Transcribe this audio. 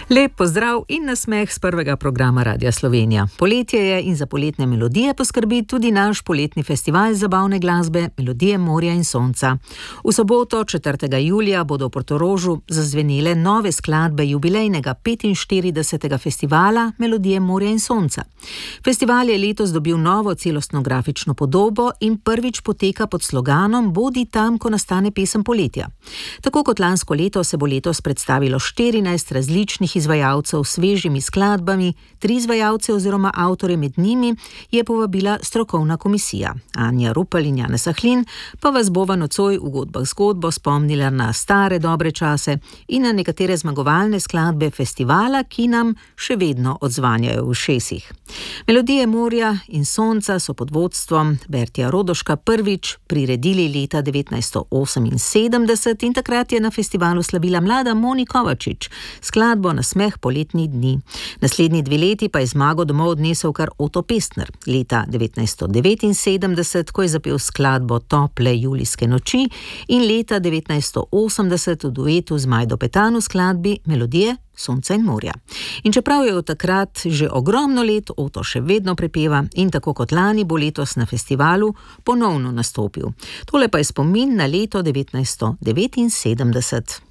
Lep pozdrav in nasmeh z prvega programa Radia Slovenija. Poletje je in za poletne melodije poskrbi tudi naš poletni festival zabavne glasbe Melodije morja in sonca. V soboto 4. julija bodo v Portorožu zazvenele nove skladbe jubilejnega 45. festivala Melodije morja in sonca. Festival je letos dobil novo celostno grafično podobo in prvič poteka pod sloganom Bodi tam, ko nastane pesem poletja. Tako kot lansko leto se bo letos predstavilo 14 različnih izvajalcev s svežimi skladbami, 3 izvajalce oziroma avtorje med njimi je povabila strokovna komisija. Anja Rupel in Janez Ahlin pa vas bova nocoj v Godbah zgodbo spomnila na stare dobre čase in na nekatere zmagovalne skladbe festivala, ki nam še vedno odzvanjajo v ušesih. Melodije morja in sonca so pod vodstvom Bertija Rodoška prvič priredili leta 1978 in takrat je na festivalu slavila mlada Moni Kovačič, skladbo Nasmeh poletnih dni. Naslednji 2 leti pa je zmago domov odnesel kar Oto Pestner. Leta 1979, ko je zapel skladbo Tople julijske noči in leta 1980 v duetu z Majdo Petan v skladbi Melodije sonca in morja. In čeprav je od takrat že ogromno let, Oto še vedno prepeva in tako kot lani bo letos na festivalu ponovno nastopil. Tole pa je spomin na leto 1979.